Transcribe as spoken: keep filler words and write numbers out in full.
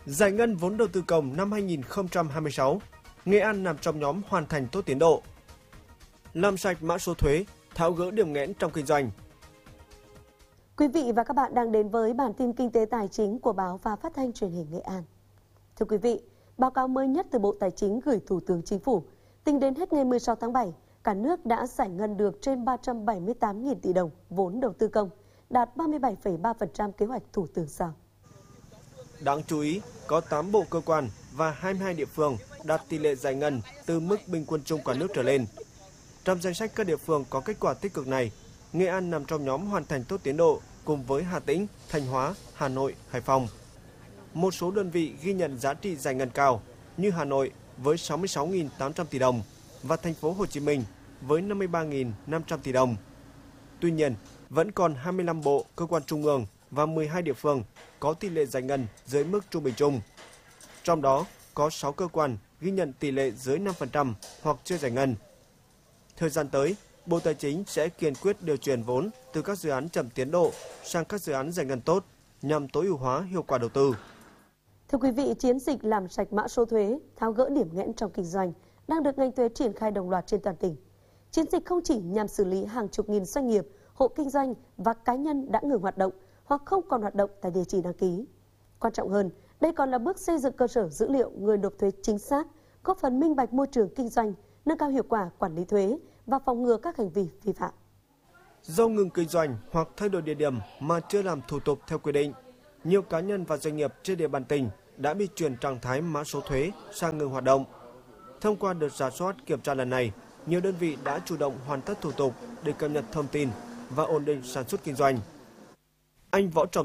Giải ngân vốn đầu tư công năm hai nghìn không trăm hai mươi sáu, Nghệ An nằm trong nhóm hoàn thành tốt tiến độ. Làm sạch mã số thuế, tháo gỡ điểm nghẽn trong kinh doanh. Quý vị và các bạn đang đến với bản tin kinh tế tài chính của Báo và Phát thanh Truyền hình Nghệ An. Thưa quý vị, báo cáo mới nhất từ Bộ Tài chính gửi Thủ tướng Chính phủ, tính đến hết ngày mười sáu tháng bảy, cả nước đã giải ngân được trên ba trăm bảy mươi tám nghìn tỷ đồng vốn đầu tư công, đạt ba mươi bảy phẩy ba phần trăm kế hoạch Thủ tướng giao. Đáng chú ý, có tám bộ cơ quan và hai mươi hai địa phương đạt tỷ lệ giải ngân từ mức bình quân chung cả nước trở lên. Trong danh sách các địa phương có kết quả tích cực này, Nghệ An nằm trong nhóm hoàn thành tốt tiến độ cùng với Hà Tĩnh, Thanh Hóa, Hà Nội, Hải Phòng. Một số đơn vị ghi nhận giá trị giải ngân cao như Hà Nội với sáu mươi sáu nghìn tám trăm tỷ đồng và thành phố Hồ Chí Minh với năm mươi ba nghìn năm trăm tỷ đồng. Tuy nhiên, vẫn còn hai mươi lăm bộ, cơ quan trung ương và mười hai địa phương có tỷ lệ giải ngân dưới mức trung bình chung. Trong đó, có sáu cơ quan ghi nhận tỷ lệ dưới năm phần trăm hoặc chưa giải ngân. Thời gian tới, Bộ Tài chính sẽ kiên quyết điều chuyển vốn từ các dự án chậm tiến độ sang các dự án giải ngân tốt nhằm tối ưu hóa hiệu quả đầu tư. Thưa quý vị, chiến dịch làm sạch mã số thuế, tháo gỡ điểm nghẽn trong kinh doanh đang được ngành thuế triển khai đồng loạt trên toàn tỉnh. Chiến dịch không chỉ nhằm xử lý hàng chục nghìn doanh nghiệp, hộ kinh doanh và cá nhân đã ngừng hoạt động hoặc không còn hoạt động tại địa chỉ đăng ký. Quan trọng hơn, đây còn là bước xây dựng cơ sở dữ liệu người nộp thuế chính xác, góp phần minh bạch môi trường kinh doanh, nâng cao hiệu quả quản lý thuế và phòng ngừa các hành vi vi phạm. Do ngừng kinh doanh hoặc thay đổi địa điểm mà chưa làm thủ tục theo quy định, nhiều cá nhân và doanh nghiệp trên địa bàn tỉnh đã bị chuyển trạng thái mã số thuế sang ngừng hoạt động. Thông qua đợt rà soát kiểm tra lần này, nhiều đơn vị đã chủ động hoàn tất thủ tục để cập nhật thông tin và ổn định sản xuất kinh doanh. Anh Võ Trọng